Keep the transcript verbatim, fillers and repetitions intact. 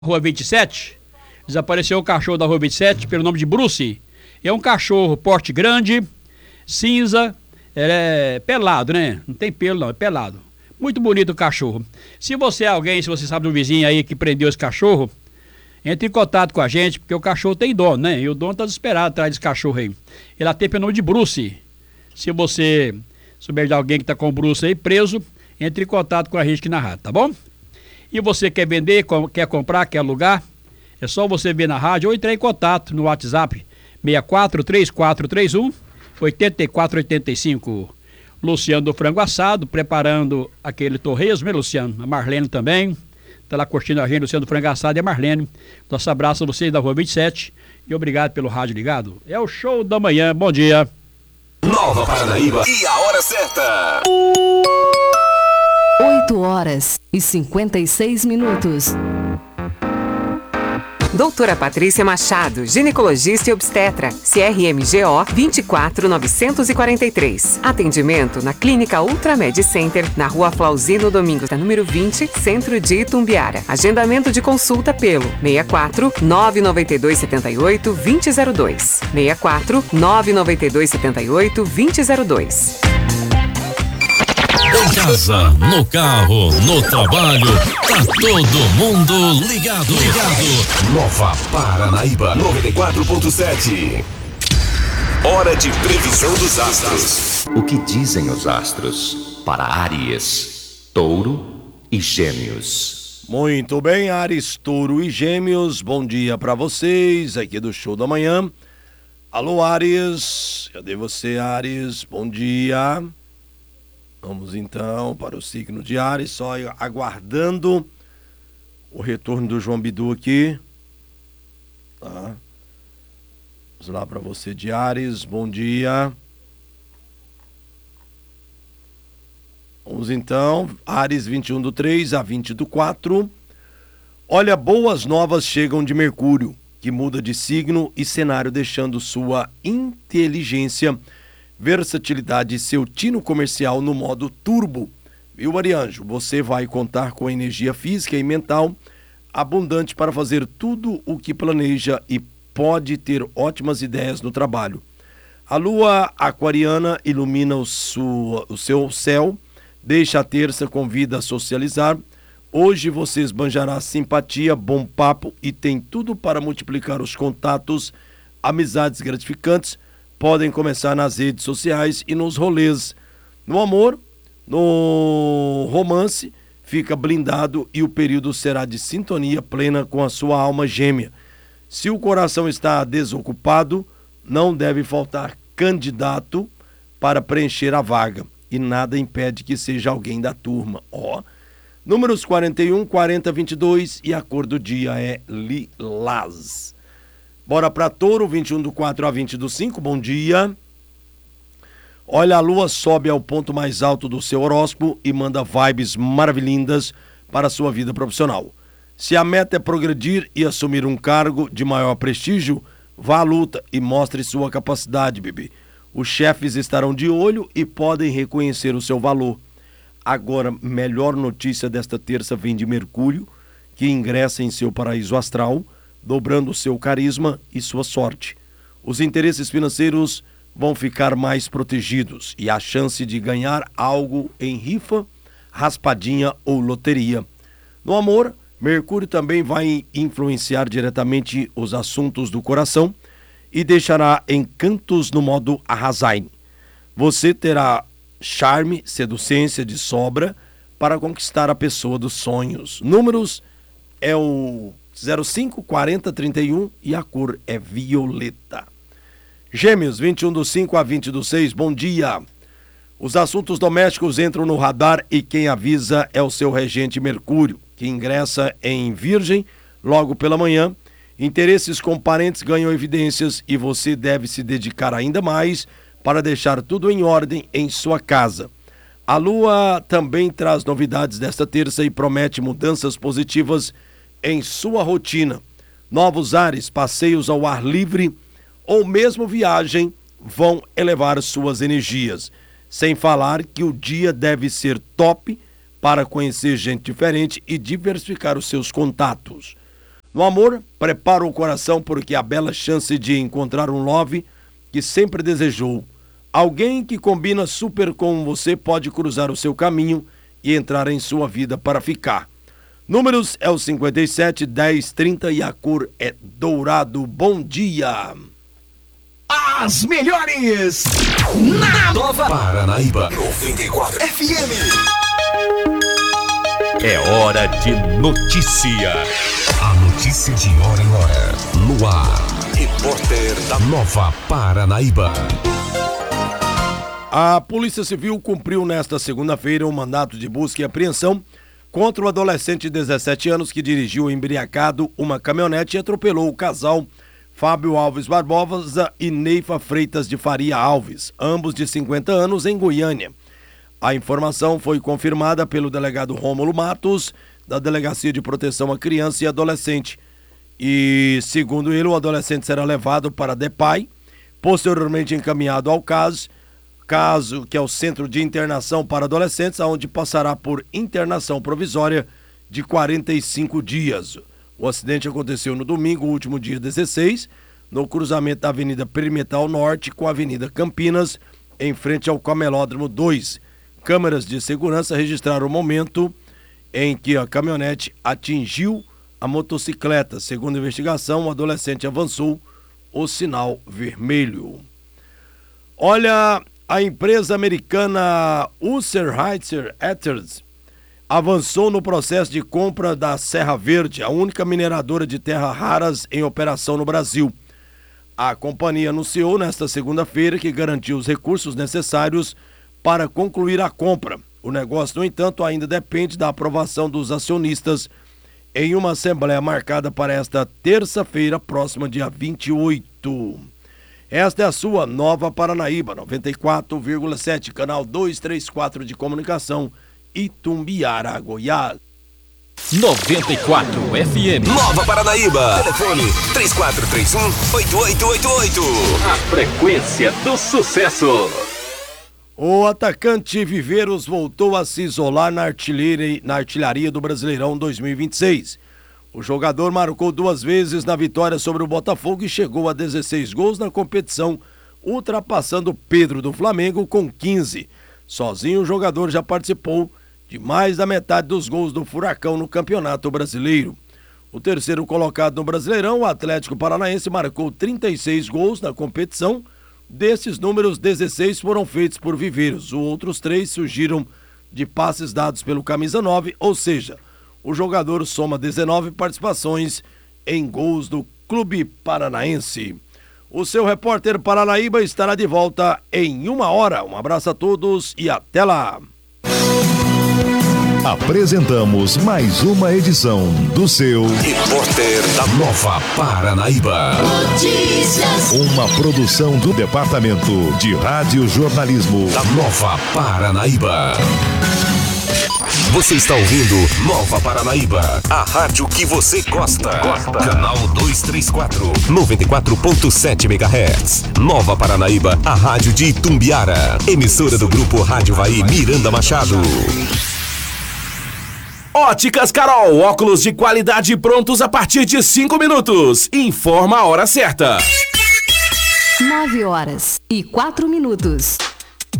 Rua vinte e sete, desapareceu o cachorro da Rua vinte e sete pelo nome de Bruce. É um cachorro porte grande, cinza, é pelado, né? Não tem pelo não, é pelado. Muito bonito o cachorro. Se você é alguém, se você sabe do vizinho aí que prendeu esse cachorro, entre em contato com a gente, porque o cachorro tem dono, né? E o dono tá desesperado atrás desse cachorro aí. Ele até pelo nome de Bruce. Se você souber de alguém que tá com o Bruce aí preso, entre em contato com a gente aqui na rádio, tá bom? E você quer vender, quer comprar, quer alugar? É só você ver na rádio ou entrar em contato no WhatsApp seis quatro três quatro três um oito quatro oito cinco. Luciano do Frango Assado, preparando aquele torresmo, né, Luciano? A Marlene também, tá lá curtindo a gente, Luciano do Frango Assado e a Marlene. Nosso abraço a vocês da Rua vinte e sete e obrigado pelo rádio ligado. É o show da manhã, bom dia. Nova Paranaíba e a hora certa. oito horas e cinquenta e seis minutos. Doutora Patrícia Machado, ginecologista e obstetra, C R M G O vinte e quatro novecentos e quarenta e três. Atendimento na Clínica Ultramed Center, na Rua Flauzino Domingos, número vinte, Centro de Itumbiara. Agendamento de consulta pelo seis quatro nove nove dois sete oito dois zero zero dois. seis quatro nove nove dois sete oito dois zero zero dois. Em casa, no carro, no trabalho, tá todo mundo ligado, ligado. Nova Paranaíba noventa e quatro ponto sete. Hora de previsão dos astros. O que dizem os astros para Áries, Touro e Gêmeos? Muito bem, Áries, Touro e Gêmeos, bom dia pra vocês, aqui do Show da Manhã. Alô, Áries, cadê você, Áries? Bom dia. Vamos então para o signo de Áries, só aguardando o retorno do João Bidu aqui. Tá. Vamos lá para você de Áries, bom dia. Vamos então, Áries vinte e um do três a vinte do quatro. Olha, boas novas chegam de Mercúrio, que muda de signo e cenário, deixando sua inteligência, versatilidade e seu tino comercial no modo turbo. Viu, Arianjo? Você vai contar com energia física e mental abundante para fazer tudo o que planeja e pode ter ótimas ideias no trabalho. A lua aquariana ilumina o, sua, o seu céu, deixa a terça com vida a socializar. Hoje você esbanjará simpatia, bom papo e tem tudo para multiplicar os contatos, amizades gratificantes. Podem começar nas redes sociais e nos rolês. No amor, no romance, fica blindado e o período será de sintonia plena com a sua alma gêmea. Se o coração está desocupado, não deve faltar candidato para preencher a vaga. E nada impede que seja alguém da turma. Ó, números quarenta e um, quarenta, vinte e dois e a cor do dia é lilás. Bora para Touro, vinte e um do quatro a vinte do cinco, bom dia. Olha, a lua sobe ao ponto mais alto do seu horóscopo e manda vibes maravilhindas para a sua vida profissional. Se a meta é progredir e assumir um cargo de maior prestígio, vá à luta e mostre sua capacidade, bebê. Os chefes estarão de olho e podem reconhecer o seu valor. Agora, melhor notícia desta terça vem de Mercúrio, que ingressa em seu paraíso astral, dobrando seu carisma e sua sorte. Os interesses financeiros vão ficar mais protegidos e a chance de ganhar algo em rifa, raspadinha ou loteria. No amor, Mercúrio também vai influenciar diretamente os assuntos do coração e deixará encantos no modo arrasaine. Você terá charme, seducência de sobra para conquistar a pessoa dos sonhos. Números é o zero cinco, quarenta, trinta e um e a cor é violeta. Gêmeos, vinte e um do cinco a vinte do seis, bom dia. Os assuntos domésticos entram no radar e quem avisa é o seu regente Mercúrio, que ingressa em Virgem logo pela manhã. Interesses com parentes ganham evidências e você deve se dedicar ainda mais para deixar tudo em ordem em sua casa. A lua também traz novidades desta terça e promete mudanças positivas em sua rotina. Novos ares, passeios ao ar livre ou mesmo viagem vão elevar suas energias. Sem falar que o dia deve ser top para conhecer gente diferente e diversificar os seus contatos. No amor, prepara o coração porque a bela chance de encontrar um love que sempre desejou. Alguém que combina super com você pode cruzar o seu caminho e entrar em sua vida para ficar. Números é o cinquenta e sete, dez, trinta e a cor é dourado. Bom dia! As melhores na Nova Paranaíba noventa e quatro F M. É hora de notícia. A notícia de hora em hora. No ar. Repórter da Nova Paranaíba. A Polícia Civil cumpriu nesta segunda-feira um mandato de busca e apreensão contra o adolescente de dezessete anos que dirigiu embriagado uma caminhonete e atropelou o casal Fábio Alves Barbosa e Neifa Freitas de Faria Alves, ambos de cinquenta anos, em Goiânia. A informação foi confirmada pelo delegado Rômulo Matos, da Delegacia de Proteção à Criança e Adolescente. E, segundo ele, o adolescente será levado para a DEPAI, posteriormente encaminhado ao caso, caso que é o Centro de Internação para Adolescentes, onde passará por internação provisória de quarenta e cinco dias. O acidente aconteceu no domingo, último dia dezesseis, no cruzamento da Avenida Perimetral Norte com a Avenida Campinas, em frente ao Camelódromo dois. Câmeras de segurança registraram o momento em que a caminhonete atingiu a motocicleta. Segundo a investigação, o adolescente avançou o sinal vermelho. Olha, a empresa americana Urserheitzer Ethers avançou no processo de compra da Serra Verde, a única mineradora de terras raras em operação no Brasil. A companhia anunciou nesta segunda-feira que garantiu os recursos necessários para concluir a compra. O negócio, no entanto, ainda depende da aprovação dos acionistas em uma assembleia marcada para esta terça-feira, próxima, dia vinte e oito. Esta é a sua Nova Paranaíba, noventa e quatro vírgula sete, canal duzentos e trinta e quatro de comunicação, Itumbiara, Goiás. noventa e quatro F M. Nova Paranaíba. Telefone três quatro três um, oito oito oito oito. A frequência do sucesso. O atacante Viveiros voltou a se isolar na artilharia, na artilharia do Brasileirão dois mil e vinte e seis. O jogador marcou duas vezes na vitória sobre o Botafogo e chegou a dezesseis gols na competição, ultrapassando Pedro do Flamengo com quinze. Sozinho, o jogador já participou de mais da metade dos gols do Furacão no Campeonato Brasileiro. O terceiro colocado no Brasileirão, o Atlético Paranaense, marcou trinta e seis gols na competição. Desses números, dezesseis foram feitos por Viveiros. Os outros três surgiram de passes dados pelo camisa nove, ou seja, o jogador soma dezenove participações em gols do Clube Paranaense. O seu repórter Paranaíba estará de volta em uma hora. Um abraço a todos e até lá. Apresentamos mais uma edição do seu Repórter da Nova Paranaíba. Notícias. Uma produção do Departamento de Rádio Jornalismo da Nova Paranaíba. Você está ouvindo Nova Paranaíba, a rádio que você gosta. gosta. Canal duzentos e trinta e quatro, noventa e quatro ponto sete megahertz. Nova Paranaíba, a rádio de Itumbiara. Emissora do Grupo Rádio Vai Miranda Machado. Óticas Carol, óculos de qualidade prontos a partir de cinco minutos. Informa a hora certa. nove horas e quatro minutos.